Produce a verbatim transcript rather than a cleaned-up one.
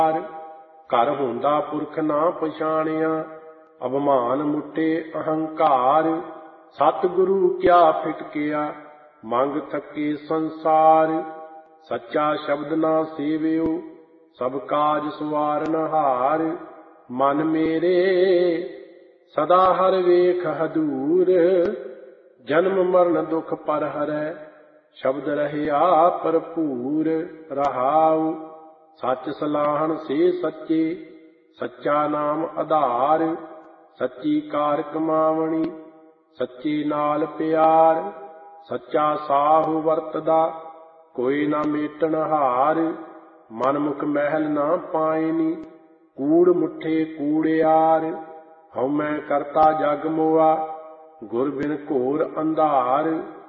ਘਰ ਹੁੰਦਾ ਪੁਰਖ ਨਾ ਪਛਾਣਿਆ, ਅਭਿਮਾਨ ਮੁੱਟੇ ਅਹੰਕਾਰ। ਸਤਿਗੁਰੂ ਕਿਆ ਫਿਟਕਿਆ, ਮੰਗ ਥੱਕੇ ਸੰਸਾਰ। ਸੱਚਾ ਸ਼ਬਦ ਨਾ ਸੇਵਿਓ, ਸਭ ਕਾਜ ਸਵਾਰਨਹਾਰ। ਮਨ ਮੇਰੇ ਸਦਾ ਹਰ ਵੇਖ ਹਦੂਰ, ਜਨਮ ਮਰਨ ਦੁਖ ਪਰ ਹਰੈ, ਸ਼ਬਦ ਰਹਿਆ ਭਰਪੂਰ। ਰਹਾਉ ਸੱਚ ਸਲਾਹਣ ਸੇ ਸੱਚੇ, ਸੱਚਾ ਨਾਮ ਆਧਾਰ। ਸੱਚੀ ਕਾਰ ਕਮਾਵਣੀ, ਸੱਚੇ ਨਾਲ ਪਿਆਰ। ਸੱਚਾ ਸਾਹੁ ਵਰਤਦਾ, ਕੋਈ ਨਾ ਮੇਟਣ ਹਾਰ। ਮਨ ਮੁਖ ਮਹਿਲ ਨਾ ਪਾਇਨੀ, ਕੂੜ ਮੁੱਠੇ ਕੂੜਿਆਰ। ਹਉਮੈ ਕਰਤਾ ਜਗ ਮੋਆ, ਗੁਰ ਬਿਨ ਘੋਰ ਅੰਧਾਰ।